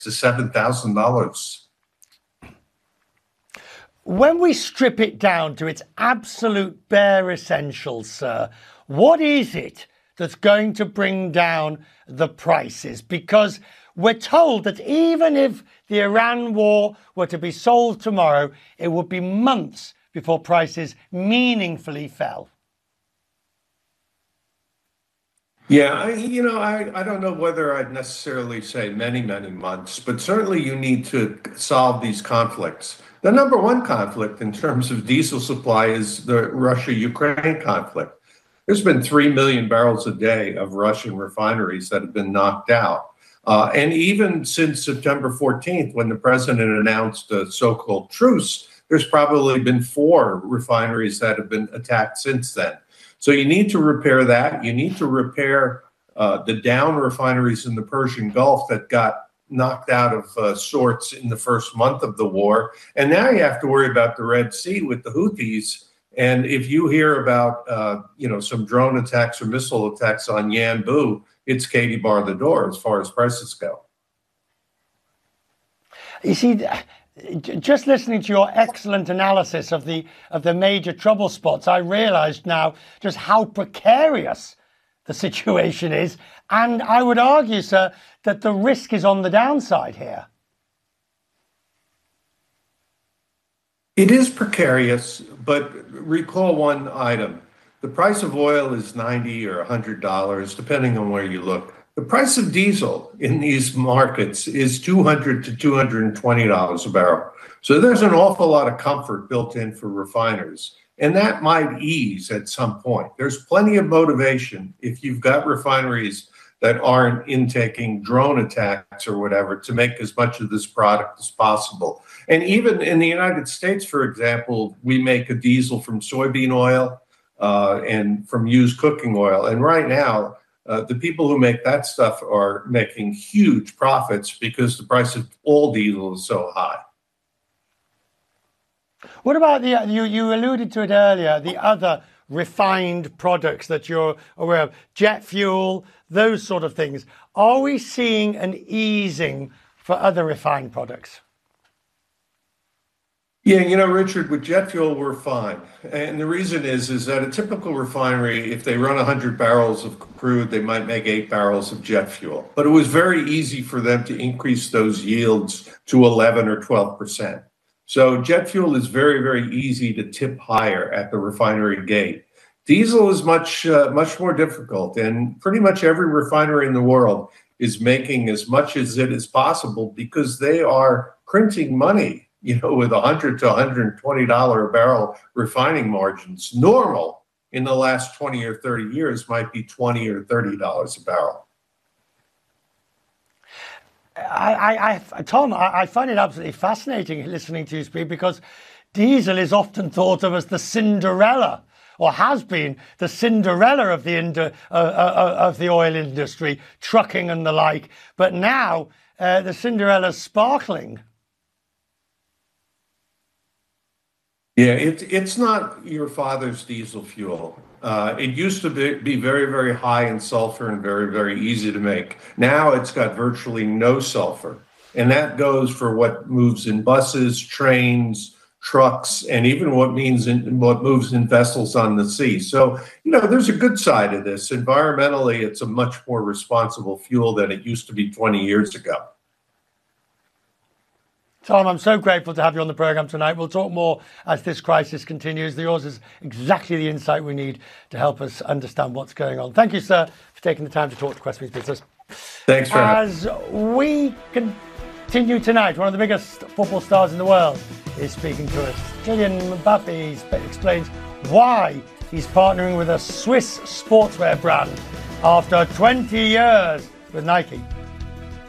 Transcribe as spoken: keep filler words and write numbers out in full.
to seven thousand dollars. When we strip it down to its absolute bare essentials, sir, what is it that's going to bring down the prices? Because we're told that even if the Iran war were to be solved tomorrow, it would be months before prices meaningfully fell. Yeah, I, you know, I, I don't know whether I'd necessarily say many, many months, but certainly you need to solve these conflicts. The number one conflict in terms of diesel supply is the Russia-Ukraine conflict. There's been three million barrels a day of Russian refineries that have been knocked out. Uh, and even since September fourteenth, when the president announced a so-called truce, there's probably been four refineries that have been attacked since then. So you need to repair that. You need to repair uh, the down refineries in the Persian Gulf that got knocked out of uh, sorts in the first month of the war. And now you have to worry about the Red Sea with the Houthis. And if you hear about, uh, you know, some drone attacks or missile attacks on Yanbu, it's Katie bar the door as far as prices go. You see, just listening to your excellent analysis of the of the major trouble spots, I realized now just how precarious the situation is. And I would argue, sir, that the risk is on the downside here. It is precarious, but recall one item. The price of oil is ninety or one hundred dollars, depending on where you look. The price of diesel in these markets is two hundred to two hundred twenty dollars a barrel. So there's an awful lot of comfort built in for refiners, and that might ease at some point. There's plenty of motivation if you've got refineries that aren't intaking drone attacks or whatever to make as much of this product as possible. And even in the United States, for example, we make a diesel from soybean oil uh, and from used cooking oil. And right now, uh, the people who make that stuff are making huge profits because the price of all diesel is so high. What about the, you, you alluded to it earlier, the other refined products that you're aware of, jet fuel, those sort of things. Are we seeing an easing for other refined products? Yeah, you know, Richard, with jet fuel, we're fine. And the reason is, is that a typical refinery, if they run one hundred barrels of crude, they might make eight barrels of jet fuel. But it was very easy for them to increase those yields to eleven or twelve percent. So jet fuel is very, very easy to tip higher at the refinery gate. Diesel is much, uh, much more difficult, and pretty much every refinery in the world is making as much as it is possible because they are printing money, you know, with one hundred to one hundred twenty dollars a barrel refining margins. Normal in the last twenty or thirty years might be twenty or thirty dollars a barrel. I, I, I, Tom, I, I find it absolutely fascinating listening to you speak, because diesel is often thought of as the Cinderella, or has been the Cinderella of the ind- uh, uh, of the oil industry, trucking and the like. But now uh, the Cinderella's sparkling. Yeah, it, it's not your father's diesel fuel. Uh, it used to be, be very, very high in sulfur and very, very easy to make. Now it's got virtually no sulfur. And that goes for what moves in buses, trains, trucks, and even what means in, what moves in vessels on the sea. So, you know, there's a good side of this. Environmentally, it's a much more responsible fuel than it used to be twenty years ago. Tom, I'm so grateful to have you on the programme tonight. We'll talk more as this crisis continues. Yours is exactly the insight we need to help us understand what's going on. Thank you, sir, for taking the time to talk to Quest Meets Business. Thanks for having me. As we continue tonight, one of the biggest football stars in the world is speaking to us. Kylian Mbappe explains why he's partnering with a Swiss sportswear brand after twenty years with Nike.